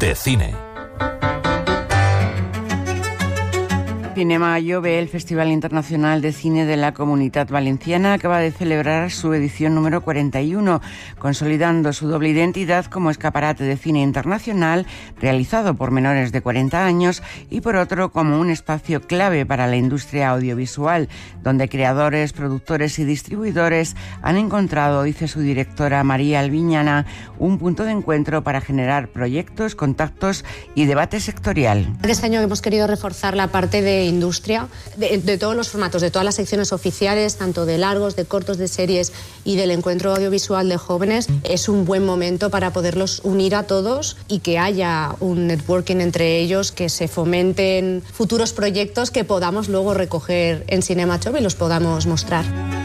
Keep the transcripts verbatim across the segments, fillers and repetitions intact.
de cine. Cinema Jove, el Festival Internacional de Cine de la Comunitat Valenciana, acaba de celebrar su edición número cuarenta y uno, consolidando su doble identidad como escaparate de cine internacional realizado por menores de cuarenta años y por otro como un espacio clave para la industria audiovisual, donde creadores, productores y distribuidores han encontrado, dice su directora María Albiñana, un punto de encuentro para generar proyectos, contactos y debate sectorial. Este año hemos querido reforzar la parte de industria, de, de todos los formatos, de todas las secciones oficiales, tanto de largos, de cortos, de series y del encuentro audiovisual de jóvenes. Es un buen momento para poderlos unir a todos y que haya un networking entre ellos, que se fomenten futuros proyectos que podamos luego recoger en Cinema Jove y los podamos mostrar.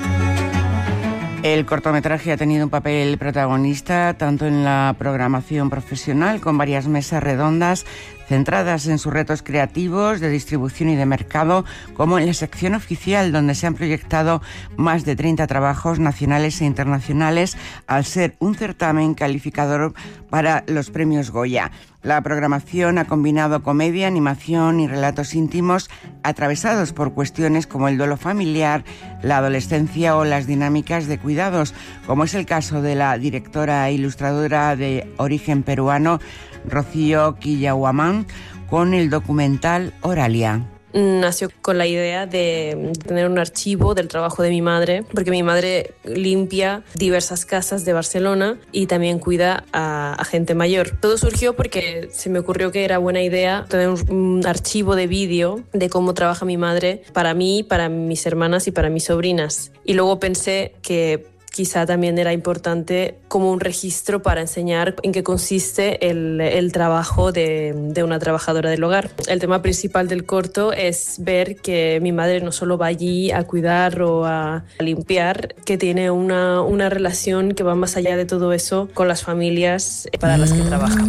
El cortometraje ha tenido un papel protagonista tanto en la programación profesional, con varias mesas redondas centradas en sus retos creativos, de distribución y de mercado, como en la sección oficial, donde se han proyectado más de treinta trabajos nacionales e internacionales, al ser un certamen calificador para los premios Goya. La programación ha combinado comedia, animación y relatos íntimos atravesados por cuestiones como el duelo familiar, la adolescencia o las dinámicas de cuidados, como es el caso de la directora e ilustradora de origen peruano, Rocío Quillahuamán, con el documental Oralia. Nació con la idea de tener un archivo del trabajo de mi madre, porque mi madre limpia diversas casas de Barcelona y también cuida a, a gente mayor. Todo surgió porque se me ocurrió que era buena idea tener un, un archivo de vídeo de cómo trabaja mi madre para mí, para mis hermanas y para mis sobrinas. Y luego pensé que quizá también era importante como un registro para enseñar en qué consiste el, el trabajo de, de una trabajadora del hogar. El tema principal del corto es ver que mi madre no solo va allí a cuidar o a limpiar, que tiene una, una relación que va más allá de todo eso con las familias para las que trabaja.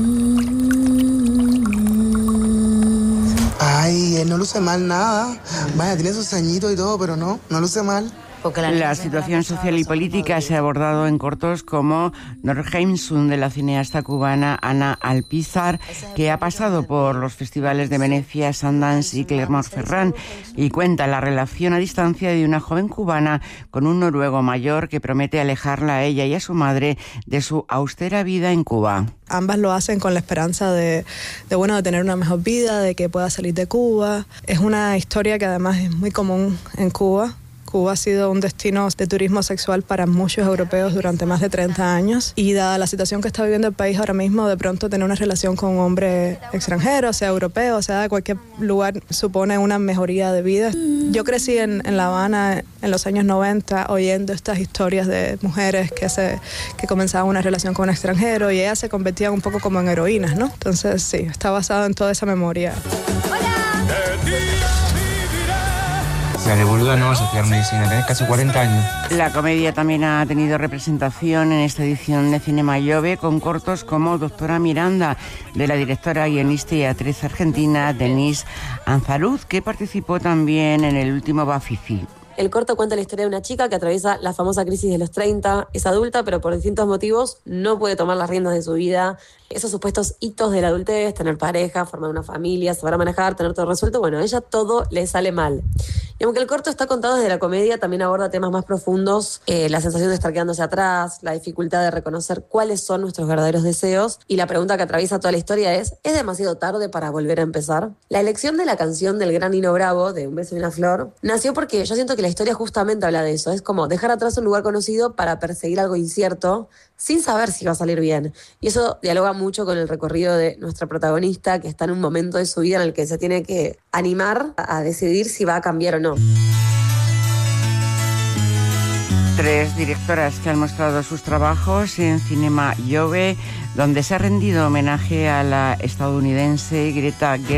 Ay, él no luce mal nada. Vaya, tiene sus añitos y todo, pero no, no luce mal. La situación social y política se ha abordado en cortos como Norheimsund, de la cineasta cubana Ana Alpizar, que ha pasado por los festivales de Venecia, Sundance y Clermont-Ferrand, y cuenta la relación a distancia de una joven cubana con un noruego mayor que promete alejarla a ella y a su madre de su austera vida en Cuba. Ambas lo hacen con la esperanza de, de, bueno, de tener una mejor vida, de que pueda salir de Cuba. Es una historia que además es muy común en Cuba. Cuba ha sido un destino de turismo sexual para muchos europeos durante más de treinta años, y dada la situación que está viviendo el país ahora mismo, de pronto tener una relación con un hombre extranjero, sea europeo, sea de cualquier lugar, supone una mejoría de vida. Yo crecí en, en La Habana en los años noventa oyendo estas historias de mujeres que, se, que comenzaban una relación con un extranjero y ellas se convertían un poco como en heroínas, ¿no? Entonces sí, está basado en toda esa memoria. O sea, de boluda no vas a estudiar medicina, tenés casi cuarenta años. La comedia también ha tenido representación en esta edición de Cinema Jove, con cortos como Doctora Miranda, de la directora, guionista y actriz argentina Denise Anzaruz, que participó también en el último Bafisi. El corto cuenta la historia de una chica que atraviesa la famosa crisis de los treinta, es adulta, pero por distintos motivos no puede tomar las riendas de su vida. Esos supuestos hitos de la adultez, tener pareja, formar una familia, saber manejar, tener todo resuelto, bueno, a ella todo le sale mal. Y aunque el corto está contado desde la comedia, también aborda temas más profundos, eh, la sensación de estar quedándose atrás, la dificultad de reconocer cuáles son nuestros verdaderos deseos, y la pregunta que atraviesa toda la historia es, ¿es demasiado tarde para volver a empezar? La elección de la canción del gran Nino Bravo, de Un beso y una flor, nació porque yo siento que la historia justamente habla de eso, es como dejar atrás un lugar conocido para perseguir algo incierto, sin saber si va a salir bien. Y eso dialoga mucho con el recorrido de nuestra protagonista, que está en un momento de su vida en el que se tiene que animar a decidir si va a cambiar o no. Tres directoras que han mostrado sus trabajos en Cinema Jove, donde se ha rendido homenaje a la estadounidense Greta Gerwig,